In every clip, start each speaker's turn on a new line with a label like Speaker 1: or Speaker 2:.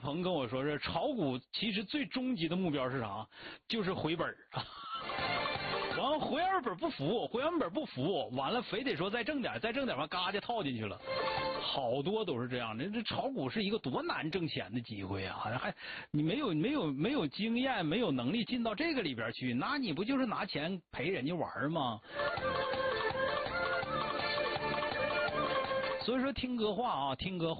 Speaker 1: 鹏跟我说是炒股，其实最终极的目标是啥？就是回本完了回完本不服，完了非得说再挣点，完嘎就套进去了。好多都是这样的。这炒股是一个多难挣钱的机会啊！还你没有经验，没有能力进到这个里边去，那你不就是拿钱陪人家玩吗？所以说听哥话啊。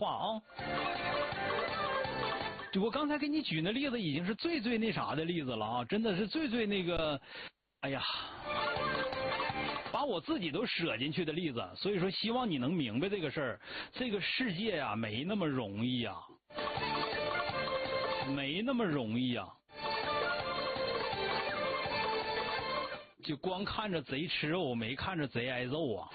Speaker 1: 我刚才给你举那例子已经是最那啥的例子了啊，真的是最那个，哎呀，把我自己都舍进去的例子。所以说希望你能明白这个事儿，这个世界啊没那么容易啊，就光看着贼吃肉，没看着贼挨揍啊。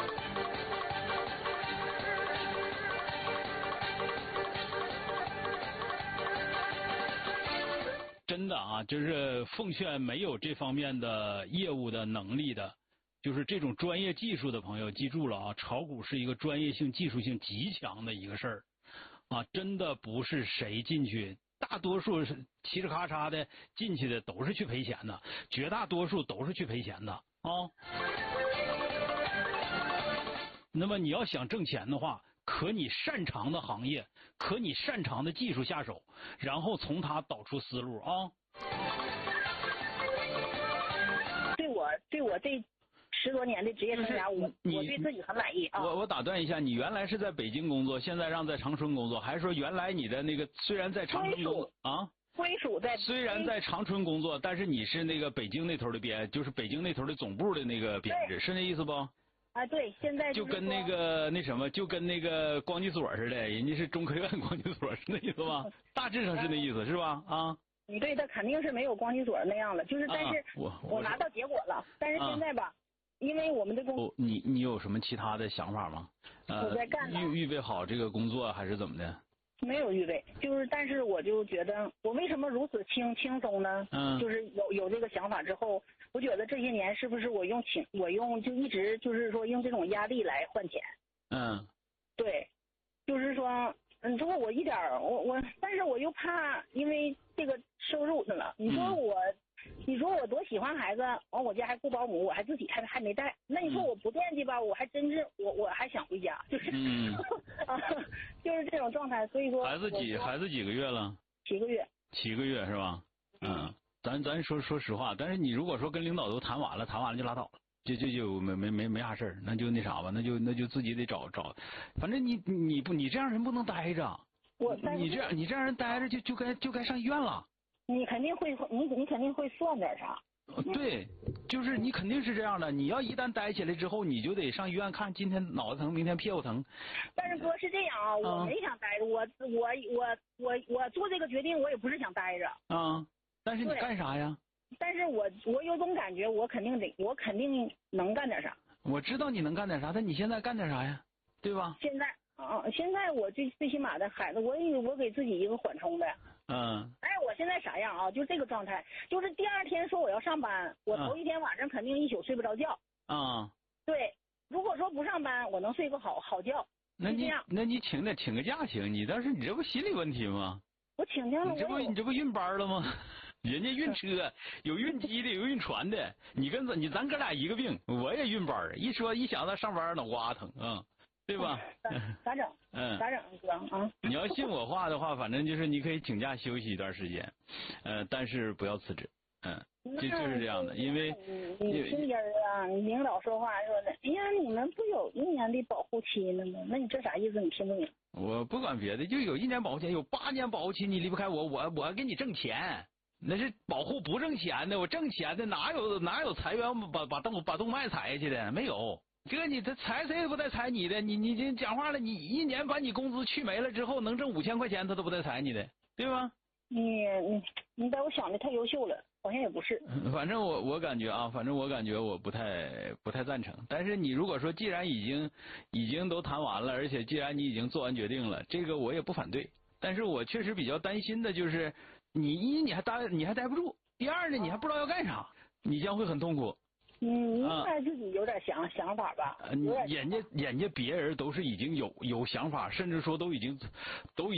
Speaker 1: 真的啊，就是奉劝没有这方面的业务的能力的，就是这种专业技术的朋友，记住了啊，炒股是一个专业性、技术性极强的一个事儿啊，真的不是谁进去，大多数是嘁哩咔嚓的进去的都是去赔钱的，绝大多数都是去赔钱的啊。那么你要想挣钱的话，可你擅长的行业，可你擅长的技术下手，然后从它导出思路啊。
Speaker 2: 对我这10多年的职业生涯，我对自己很满意啊。
Speaker 1: 我打断一下，你原来是在北京工作，现在让在长春工作，还是说原来你的那个虽然在长春工作啊？
Speaker 2: 归属在
Speaker 1: 虽然在长春工作，但是你是那个北京那头的编，就是北京那头的总部的那个编制，是那意思不？
Speaker 2: 啊，对，现在
Speaker 1: 就跟那个就跟那个光机所似的，人家是中科院光机所，是那意思吧？大致上是那意思，是吧？啊，
Speaker 2: 对，他肯定是没有光机所那样了，就是但是我拿到结果了，但是现在吧，因为我们的工，
Speaker 1: 你有什么其他的想法吗？
Speaker 2: 我在干
Speaker 1: 预备好这个工作还是怎么的？
Speaker 2: 没有预备，就是但是我就觉得我为什么如此轻松呢？就是有这个想法之后，我觉得这些年是不是我用就一直就是说用这种压力来换钱。对，就是说如果我一点但是我又怕因为这个收入的了，你说我多喜欢孩子，完我家还雇保姆，我还自己还没带，那你说我不惦记吧，我还真是我还想回家，就是就是这种状态，所以说孩子
Speaker 1: 几个月了
Speaker 2: ？7个月。
Speaker 1: 7个月是吧？咱说实话，但是你如果说跟领导都谈完了就拉倒了，就没啥事儿，那就那啥吧，那就自己得找，反正你这样人不能待着，你这样人待着就该上医院了。
Speaker 2: 你肯定会算点啥？
Speaker 1: 对，就是你肯定是这样的。你要一旦待起来之后，你就得上医院看，今天脑子疼，明天屁股疼。
Speaker 2: 但是哥是这样啊，我没想待着，我做这个决定，我也不是想待着
Speaker 1: 啊。但是你干啥呀？
Speaker 2: 但是我有种感觉，我肯定能干点啥。
Speaker 1: 我知道你能干点啥，但你现在干点啥呀？对吧？
Speaker 2: 现在我最起码的孩子，我给自己一个缓冲的。我现在啥样啊？就这个状态，就是第二天说我要上班，我头一天晚上肯定一宿睡不着觉。对，如果说不上班，我能睡个好觉。那
Speaker 1: 你请个假行，你但是你这不心理问题吗？
Speaker 2: 我请假了，
Speaker 1: 你这不运班了吗？人家运车，有运机的，有运船的，咱哥俩一个病，我也运班，一想到上班脑瓜疼啊。对吧？
Speaker 2: 咋整？咋整哥啊？
Speaker 1: 你要信我话的话，反正就是你可以请假休息一段时间，但是不要辞职，就是这样的，因为
Speaker 2: 你听人啊，你领导说话说的，哎呀，你们不有1年的保护期呢吗？那你这啥意思？你听不明？
Speaker 1: 我不管别的，就有1年保护期，有8年保护期，你离不开我还给你挣钱，那是保护不挣钱的，我挣钱的哪有裁员把动脉裁下去的？没有。这你这裁谁也不带裁你的，你这讲话了，你1年把你工资去没了之后，能挣5000块钱，他都不带裁你的，对吧？
Speaker 2: 你把我想的太优秀了，好像也不是。
Speaker 1: 反正我感觉我不太赞成。但是你如果说既然已经都谈完了，而且既然你已经做完决定了，这个我也不反对。但是我确实比较担心的就是你还待不住，第二呢你还不知道要干啥，你将会很痛苦。
Speaker 2: 应该自己有点想法吧。
Speaker 1: 人家别人都是已经有想法，甚至说都已